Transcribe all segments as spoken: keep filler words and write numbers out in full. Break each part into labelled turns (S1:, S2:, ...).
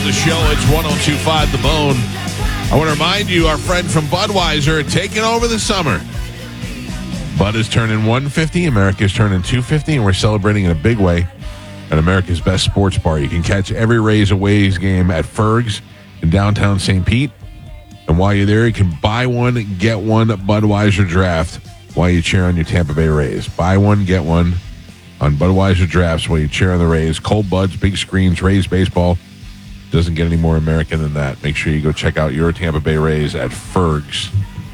S1: The show, it's one oh two point five The Bone. I want to remind you, our friend from Budweiser taking over the summer. Bud is turning one fifty, America is turning two fifty, and we're celebrating in a big way at America's best sports bar. You can catch every Rays Aways game at Ferg's in downtown Saint Pete. And while you're there, you can buy one, get one Budweiser draft while you cheer on your Tampa Bay Rays. Buy one, get one on Budweiser drafts while you cheer on the Rays. Cold Buds, big screens, Rays baseball. Doesn't get any more American than that. Make sure you go check out your Tampa Bay Rays at Ferg's.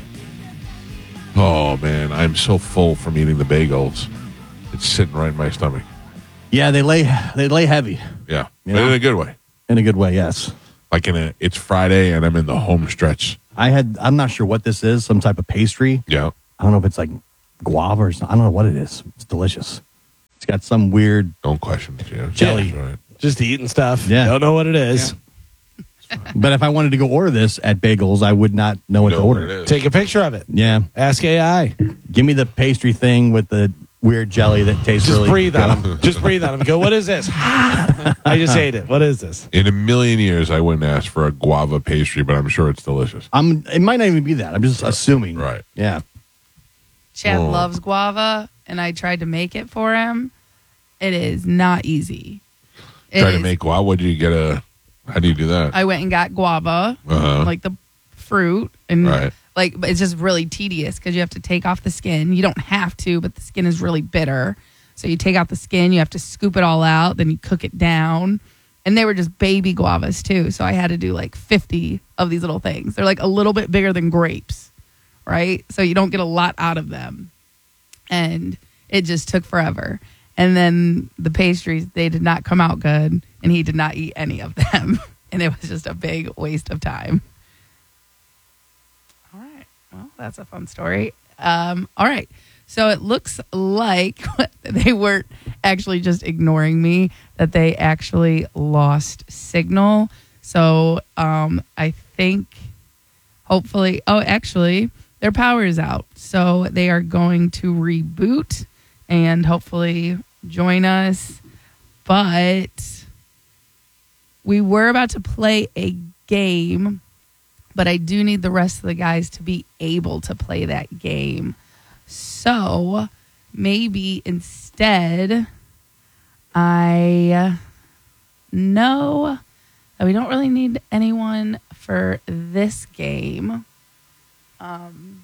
S1: Oh, man, I'm so full from eating the bagels. It's sitting right in my stomach.
S2: Yeah, they lay they lay heavy.
S1: Yeah,
S2: You
S1: but
S2: know?
S1: in a good way.
S2: In a good way, yes.
S1: Like in a, it's Friday and I'm in the home stretch.
S2: I had, I'm not sure what this is, some type of pastry.
S1: Yeah.
S2: I don't know if it's like guava or something. I don't know what it is. It's delicious. It's got some weird
S1: Don't question it. Yeah.
S2: jelly.
S1: That's right.
S3: Just eating stuff.
S2: Yeah.
S3: Don't know what it is.
S2: But if I wanted to go order this at Bagels, I would not know what
S1: You
S2: to
S1: know what
S2: order.
S1: it is.
S3: Take a picture of it.
S2: Yeah.
S3: Ask A I.
S2: Give me the pastry thing with the weird jelly that tastes
S3: Just
S2: really
S3: breathe
S2: good.
S3: on them. Just breathe on them. Go, what is this? I just ate it. What is this?
S1: In a million years, I wouldn't ask for a guava pastry, but I'm sure it's delicious.
S2: I'm, it might not even be that. I'm just assuming.
S1: Right.
S2: Yeah.
S4: Chad
S1: Oh.
S4: loves guava, and I tried to make it for him. It is not easy. It
S1: Try to
S4: is-
S1: make guava. What do you get a, how do you do that?
S4: I went and got guava,
S1: Uh-huh.
S4: like the fruit, and
S1: Right.
S4: like but it's just really tedious because you have to take off the skin. You don't have to, but the skin is really bitter. So you take out the skin, you have to scoop it all out, then you cook it down. And they were just baby guavas too, so I had to do like fifty of these little things. They're like a little bit bigger than grapes, right? So you don't get a lot out of them. And it just took forever. And then the pastries, they did not come out good, and he did not eat any of them. And it was just a big waste of time. All right. Well, that's a fun story. Um, all right. So it looks like they weren't actually just ignoring me, that they actually lost signal. So um, I think hopefully, oh, actually, their power is out. So they are going to reboot and hopefully join us. But we were about to play a game, but I do need the rest of the guys to be able to play that game. So maybe instead I know that we don't really need anyone for this game. Um,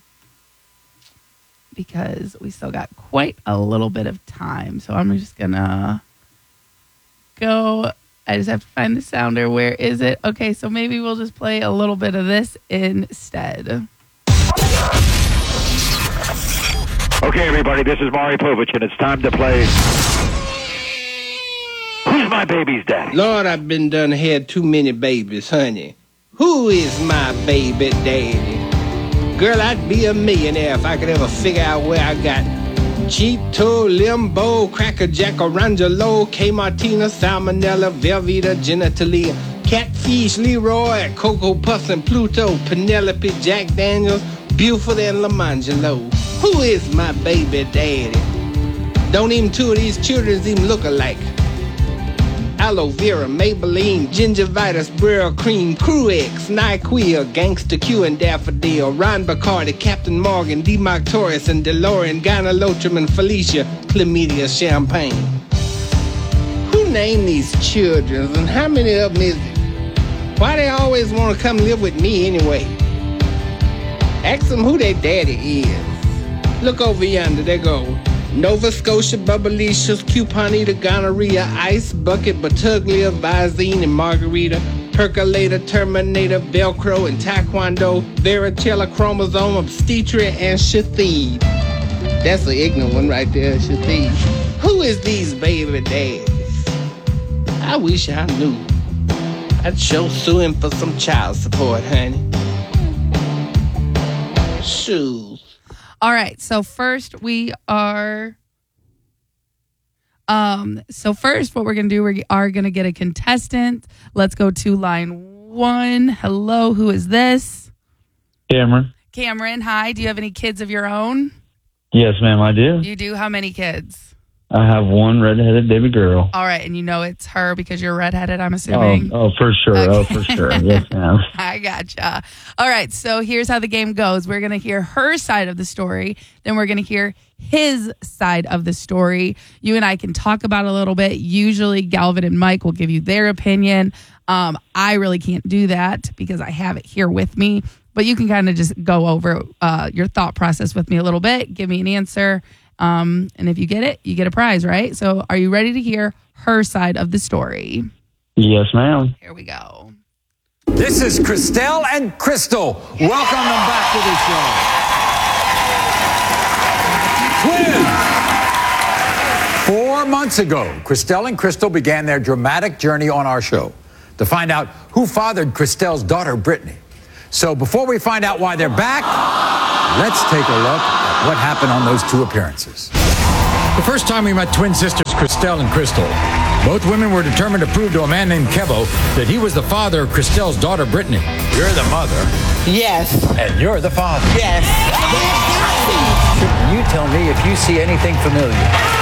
S4: because we still got quite a little bit of time. So I'm just going to go. I just have to find the sounder. Where is it? Okay, so maybe we'll just play a little bit of this instead.
S5: Okay, everybody, this is Maury Povich, and it's time to play Who's My Baby's Daddy?
S6: Lord, I've been done had too many babies, honey. Who is my baby daddy? Girl, I'd be a millionaire if I could ever figure out where I got Cheeto, Limbo, Cracker Jack, Orangelo, K Martina, Salmonella, Velveeta, Genitalia, Catfish, Leroy, Cocoa Puffs and Pluto, Penelope, Jack Daniels, Buford and Lamangelo. Who is my baby daddy? Don't even two of these children even look alike. Aloe Vera, Maybelline, Gingivitis, Brill Cream, Cruix, NyQuil, Gangsta Q and Daffodil, Ron Bacardi, Captain Morgan, D. Martorius and DeLorean, Gynolotrum and Felicia, Chlamydia, Champagne. Who named these children and how many of them is it? Why they always want to come live with me anyway? Ask them who their daddy is. Look over yonder, they go. Nova Scotia, Bubblicious, Cuponita, Gonorrhea, Ice Bucket, Batuglia, Visine, and Margarita, Percolator, Terminator, Velcro, and Taekwondo, Varicella, Chromosome, Obstetria, and Shathid. That's an ignorant one right there, Shathid. Who is these baby daddies? I wish I knew. I'd show suing for some child support, honey. Shoot.
S4: All right. So first we are, um, so first what we're going to do, we are going to get a contestant. Let's go to line one. Hello. Who is this?
S7: Cameron.
S4: Cameron. Hi. Do you have any kids of your own?
S7: Yes, ma'am, I do.
S4: You do. How many kids?
S7: I have one redheaded baby girl.
S4: All right, and you know it's her because you're redheaded, I'm
S7: Oh,
S4: assuming.
S7: oh, for sure.
S4: Okay.
S7: Oh, for sure. Yes, ma'am.
S4: I gotcha. All right, so here's how the game goes. We're going to hear her side of the story. Then we're going to hear his side of the story. You and I can talk about it a little bit. Usually Galvin and Mike will give you their opinion. Um, I really can't do that because I have it here with me. But you can kind of just go over uh, your thought process with me a little bit. Give me an answer. Um, and if you get it, you get a prize, right? So are you ready to hear her side of the story?
S7: Yes, ma'am.
S4: Here we go.
S8: This is Christelle and Crystal. Welcome them back to the show. Twins. Four months ago, Christelle and Crystal began their dramatic journey on our show to find out who fathered Christelle's daughter, Brittany. So before we find out why they're back, let's take a look at what happened on those two appearances. The first time we met twin sisters Christelle and Crystal, both women were determined to prove to a man named Kevo that he was the father of Christelle's daughter, Brittany. You're the mother.
S9: Yes.
S8: And you're the father.
S9: Yes.
S8: You tell me if you see anything familiar.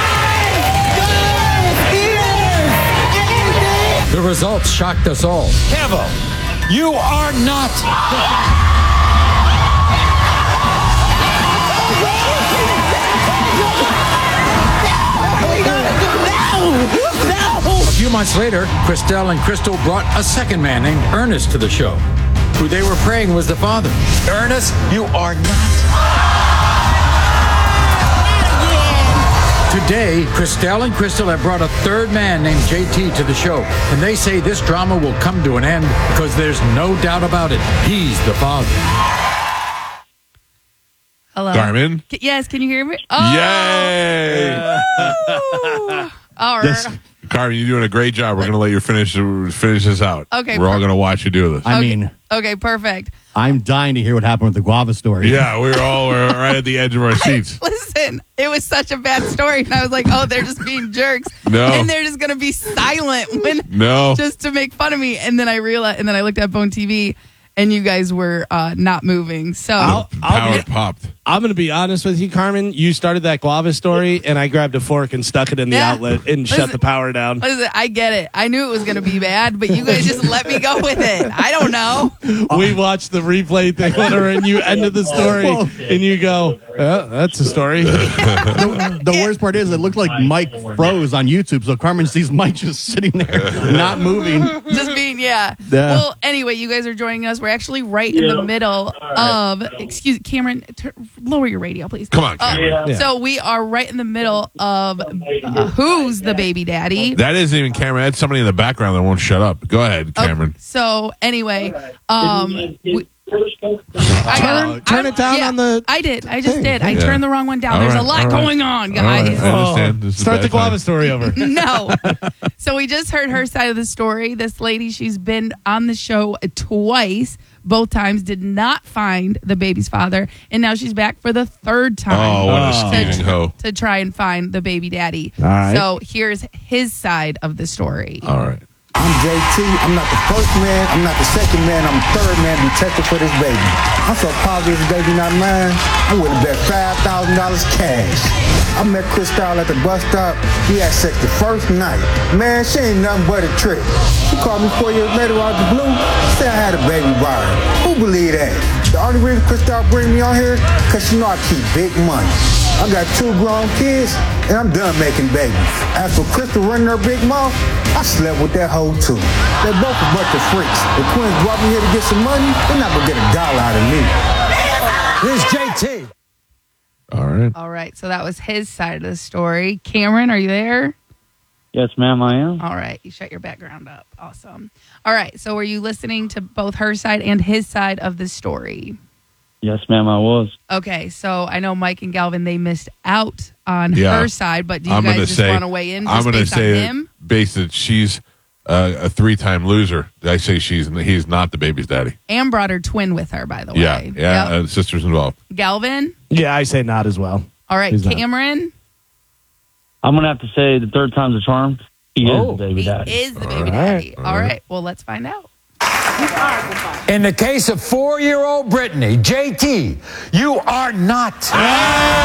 S8: The results shocked us all. Kevo, you are not. A few months later, Christelle and Crystal brought a second man named Ernest to the show, who they were praying was the father. Ernest, you are not. Today, Christelle and Crystal have brought a third man named J T to the show, and they say this drama will come to an end because there's no doubt about it. He's the father.
S4: Hello.
S1: Carmen?
S4: C- yes, can you hear me? Oh,
S1: Yay!
S4: woo! All right.
S2: This-
S1: Carmen, you're doing a great job. We're going to let you finish finish this out.
S4: Okay,
S1: We're all
S4: per-
S1: going to watch you do this.
S2: I
S4: Okay.
S2: mean,
S4: Okay, perfect.
S2: I'm dying to hear what happened with the guava story.
S1: Yeah, we were all we're right at the edge of our seats.
S4: Listen, it was such a bad story, and I was like, "Oh, they're just being jerks,
S1: No.
S4: and they're just gonna be silent when
S1: No.
S4: just to make fun of me." And then I realized, and then I looked at Bone T V, and you guys were uh, not moving. So
S3: I'll-
S1: Power
S3: be-
S1: popped.
S3: I'm going to be honest with you, Carmen. You started that guava story, and I grabbed a fork and stuck it in the
S4: Yeah.
S3: outlet and shut
S4: Listen-
S3: the power down.
S4: what is it? I get it. I knew it was gonna be bad, but you guys just let me go with it. I don't know.
S3: We watched the replay thing with her, and you ended the story, and you go, oh, that's a story.
S2: The, the worst part is it looked like Mike froze on YouTube, so Carmen sees Mike just sitting there, not moving.
S4: Just being, yeah.
S2: Yeah.
S4: Well, anyway, you guys are joining us. We're actually right in the middle of, excuse Cameron, t- lower your radio, please.
S1: Come on,
S4: Uh,
S1: Cameron.
S3: Yeah.
S4: So we are right in the middle of uh, who's the baby daddy.
S1: That isn't even Cameron. That's somebody in the background that won't shut up. Go ahead,
S4: Okay,
S1: Cameron.
S4: so anyway, um, we, I
S3: Turn- turn it down
S4: yeah,
S3: on the
S4: I did. I just did. I
S1: Yeah.
S4: turned the wrong one down.
S1: All
S4: There's
S1: right,
S4: a lot
S1: all right.
S4: going on,
S1: All right,
S4: guys.
S1: I understand. This is
S3: Start
S1: bad
S3: the guava
S1: time.
S3: story over.
S4: No. So we just heard her side of the story. This lady, she's been on the show twice. Both times did not find the baby's father, and now she's back for the third time.
S1: Oh, what a
S3: Oh.
S1: scheming hoe.
S4: To try and find the baby daddy.
S2: All right.
S4: So here's his side of the story.
S1: All right.
S10: I'm J T. I'm not the first man. I'm not the second man. I'm the third man to be tested for this baby. I'm so positive this baby not mine. I would have bet five thousand dollars cash. I met Christelle at the bus stop. We had sex the first night. Man, she ain't nothing but a trick. She called me four years later out the blue. Said I had a baby by her. Who believe that? The only reason Christelle bring me on here, cause she know I keep big money. I got two grown kids, and I'm done making babies. As for Crystal running her big mouth, I slept with that hoe too. They're both a bunch of freaks. The twins brought me here to get some money. They're not gonna get a dollar out of me.
S8: Here's J T.
S1: All right.
S4: All right. So that was his side of the story. Cameron, are you there?
S7: Yes, ma'am, I am.
S4: All right. You shut your background up. Awesome. All right. So were you listening to both her side and his side of the story?
S7: Yes, ma'am, I was.
S4: Okay. So I know Mike and Galvin, they missed out on
S1: Yeah.
S4: her side, but do you
S1: I'm
S4: guys
S1: gonna
S4: just
S1: say.
S4: want to weigh in just
S1: I'm going to
S4: based
S1: say
S4: on
S1: that
S4: him?
S1: based that she's uh, a three-time loser. I say she's he's not the baby's daddy.
S4: And brought her twin with her, by the
S1: Yeah,
S4: way.
S1: yeah.
S4: Yep.
S1: Uh, sisters involved.
S4: Galvin?
S3: Yeah, I say not as well.
S4: All right.
S3: He's not.
S4: Cameron?
S7: I'm going to have to say the third time's a charm. He
S3: Oh.
S7: is the baby
S4: He
S7: daddy.
S4: is the baby
S1: right.
S4: daddy.
S1: All
S4: All
S1: right.
S4: right. Well, let's find out.
S8: In the case of four-year-old Brittany, J T, you are not.